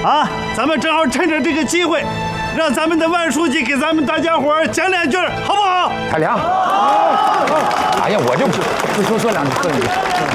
啊，咱们正好趁着这个机会，让咱们的万书记给咱们大家伙讲2句，好不好？ 太良，哎呀，我就说2句，说2句。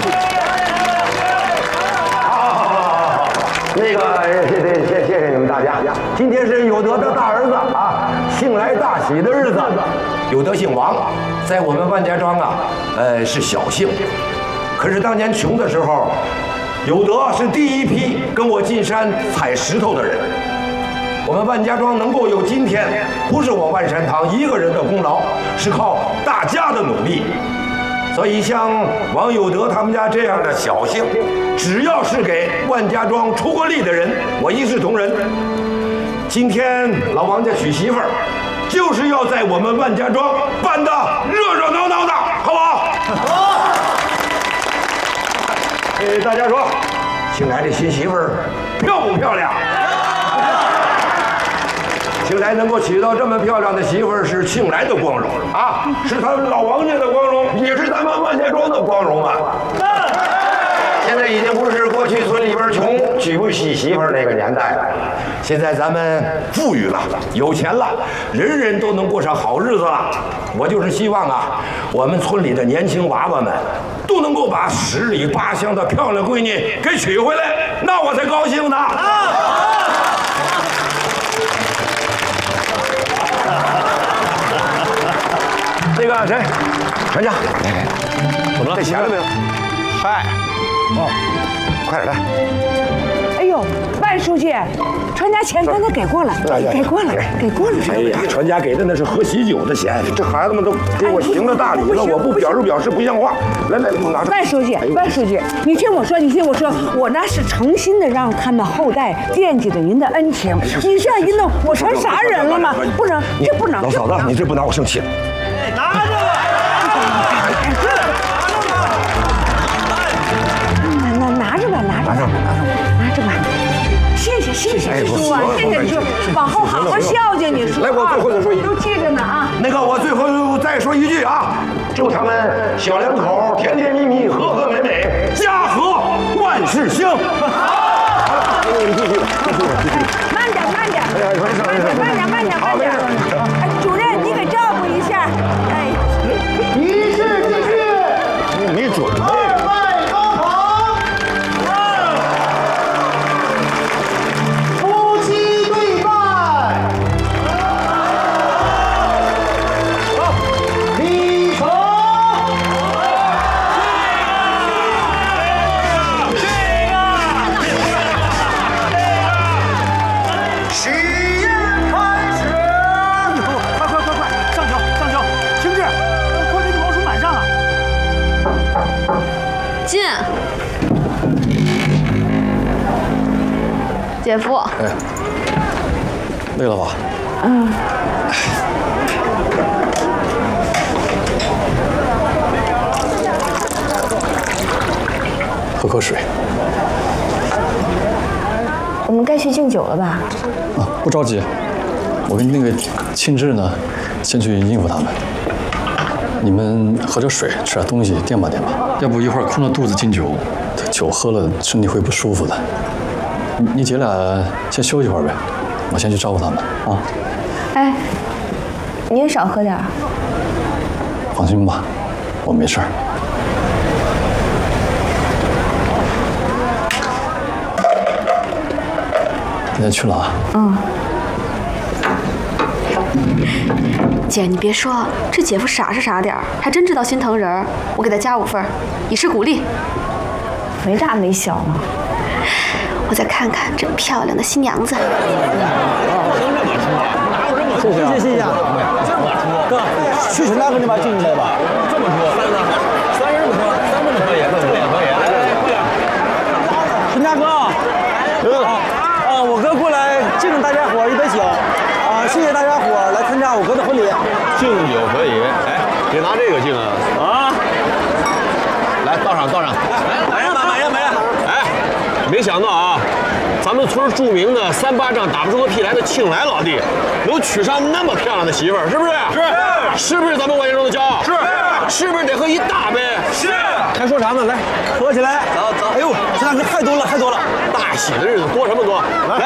好，那个谢谢你们大家。今天是有德的大儿子啊，庆来大喜的日子。有德姓王，在我们万家庄啊，是小姓。可是当年穷的时候，有德是第一批跟我进山采石头的人。我们万家庄能够有今天，不是我万山堂一个人的功劳，是靠大家的努力。所以像王有德他们家这样的小姓，只要是给万家庄出过力的人，我一视同仁。今天老王家娶媳妇儿，就是要在我们万家庄办得热热闹闹的，好不好？好。大家说，庆来这新媳妇儿漂不漂亮？庆来能够娶到这么漂亮的媳妇儿，是庆来的光荣啊，是他们老王家的光荣，也是咱们万家庄的光荣啊。现在已经不是过去村里边穷娶不起媳妇儿那个年代了，现在咱们富裕了，有钱了，人人都能过上好日子了。我就是希望啊，我们村里的年轻娃娃们都能够把10里8乡的漂亮闺女给娶回来，那我才高兴呢。那个谁，全家，来，怎么了？带钱了没有？嗨，哦，快点来！ 哎呦，万书记，传家钱刚才给过了，给过了。 哎呀，传家给的那是喝喜酒的钱，这孩子们都给我行了大礼了，我不表示不像话。来，拿着。 万书记，你听我说，我那是诚心的让他们后代惦记着您的恩情。你这样一弄，我成啥人了吗？不能，这不能。 老嫂子，你这不拿我生气了。 拿着吧。 拿着吧，谢谢叔啊，谢谢叔，往后好好孝敬你叔。 来，我最后再说一句， 都记着呢啊。 那个，我最后再说一句啊，祝他们小两口甜甜蜜蜜，和和美美，家和万事兴。好，你继续。 慢点。 哎呀， 慢点。哎，主任，你给照顾一下。哎， 仪式继续。 你准备。 姐夫， 哎，累了吧？ 嗯。 喝口水。 我们该去敬酒了吧？ 啊，不着急，我跟那个庆志呢，先去应付他们。你们喝点水，吃点东西，垫吧。要不一会儿空着肚子敬酒，酒喝了身体会不舒服的。你姐俩先休息会儿呗，我先去照顾他们啊。 哎，你也少喝点。 放心吧，我没事儿。现在去了啊？ 嗯。姐，你别说，这姐夫傻是傻点儿，还真知道心疼人。我给他加5份，以示鼓励。 没大没小嘛。 我再看看这漂亮的新娘子。 谢谢。哥，去全家给你把敬进来吧。这么多，3人不喝，3人可以，全家哥，我哥过来敬大家伙一杯酒，谢谢大家伙来参加我哥的婚礼。 敬酒可以，哎，别拿这个敬啊！来倒上。来呀！哎，没想到啊，咱们村著名的3巴掌打不出个屁来的庆来老弟，能娶上那么漂亮的媳妇儿，是不是？是不是咱们万家庄的骄傲？是不是得喝一大杯？是。 还说啥呢？来，喝起来。走。哎呦，这两个太多了。 大喜的日子多什么多？来。